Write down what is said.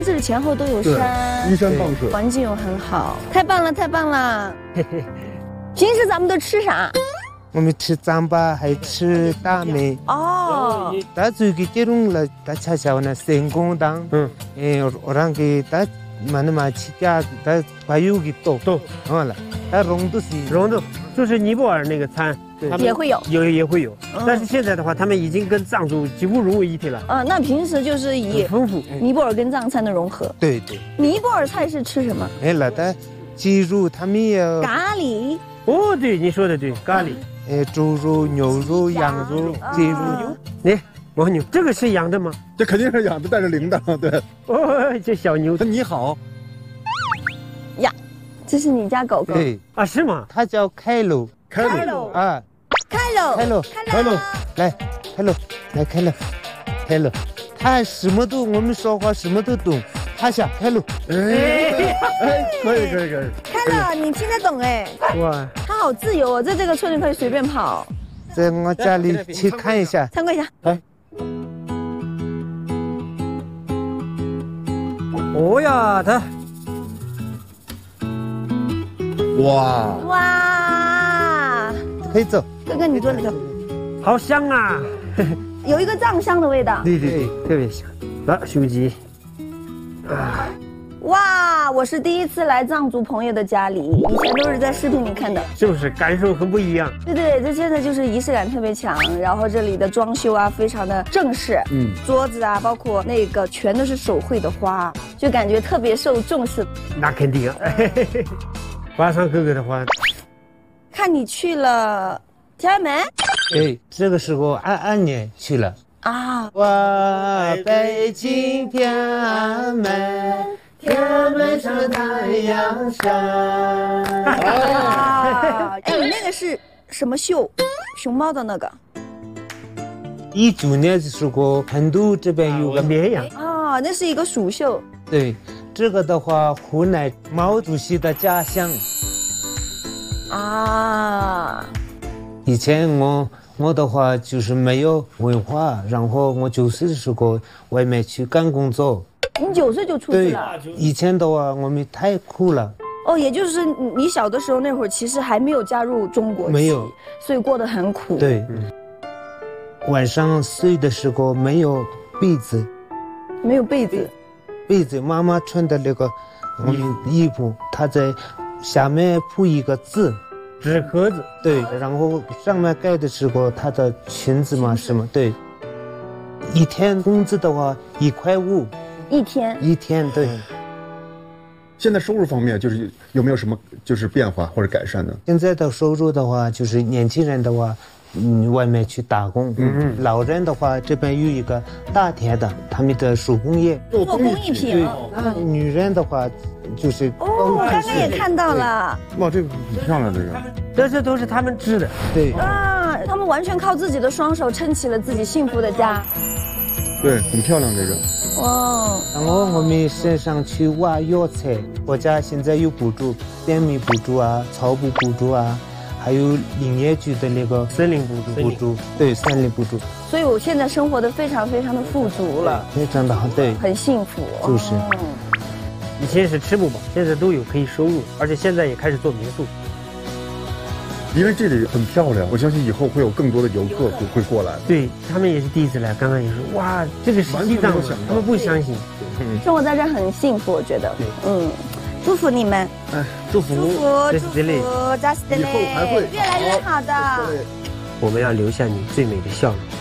这里前后都有山， 依山傍水， 环境又很好，太棒了，太棒了！ 嘿嘿， 平时咱们都吃啥？ 我们吃糌粑，还吃大米。 哦， 다 저기 때롱라 다 찾아오나 생공당. orang kita mana macam 다 과육이 또. 어 다 롱도시. 롱도就是尼泊尔那个餐， 也会有， 也会有。但是现在的话，他们已经跟藏族几乎融为一体了。 那平时就是以丰富尼泊尔跟藏餐的融合。 对。 尼泊尔菜是吃什么？ 다鸡肉他们也咖喱。 哦，对，你说的对，咖喱。 猪肉、牛肉、羊肉、鸡肉。 牦牛，这个是养的吗？ 这肯定是养的，带着铃铛，对。 哦，这小牛。 你好。 呀，这是你家狗狗。 对啊，是吗？ 它叫开鲁。 开鲁啊， 开鲁， 来，开鲁，来开鲁，开鲁。它什么都，我们说话什么都懂。趴下，开鲁。 可以。 开了，你听得懂哎？ 哇， 它好自由哦，在这个村里可以随便跑。 在我家里去看一下， 参观一下。 来。 哦呀，它。 哇！ 可以走。 哥哥，你坐里头。 好香啊！ 有一个藏香的味道。 对，特别香。来，手机。 哇，我是第一次来藏族朋友的家里，以前都是在视频里看的， 是不是感受很不一样？ 对，这真的就是仪式感特别强，然后这里的装修啊非常的正式，桌子啊，包括那个全都是手绘的花，就感觉特别受重视。 那肯定啊，晚上哥哥的话， 看你去了天安门， 这个时候2年去了啊。 哇，北京天安门。天安门上的太阳山。 你那个是什么秀？熊猫的那个。 19年的时候，成都这边有个绵羊。 那是一个蜀绣。 对，这个的话，湖南毛主席的家乡。以前我的话就是没有文化，然后我9岁的时候外面去干工作。 你9岁就出去了？ 以前的话我们太苦了。 也就是你小的时候那会儿，其实还没有加入中国， 没有， 所以过得很苦。 对，晚上睡的时候没有被子， 没有被子， 妈妈穿的那个衣服，她在下面铺一个字， 纸壳子， 对，然后上面盖的时候，她的裙子嘛什么，对，一天工资的话1.5块。一天，对。 现在收入方面就是有没有什么就是变化或者改善呢？ 现在的收入的话，就是年轻人的话，外面去打工。老人的话，这边有一个大田的，他们的手工业做工艺品。 女人的话，就是我刚刚也看到了。 哇，这个很漂亮， 这都是他们织的。 对。 他们完全靠自己的双手撑起了自己幸福的家。 对，很漂亮这个。 然后我们身上去挖药材，国家现在有补助，便秘补助啊，草补补助啊，还有林业局的那个森林补助， 对，森林补助。 所以我现在生活的非常非常的富足了， 非常的好，对， 很幸福。 就是。 以前是吃不饱，现在都有可以收入，而且现在也开始做民宿。 因为这里很漂亮，我相信以后会有更多的游客会过来。 对，他们也是第一次来，刚刚也说哇，这个是西藏，他们不相信。 生活在这很幸福，我觉得。祝福你们。 祝福， 扎斯德勒，以后还会越来越好的。 我们要留下你最美的笑容。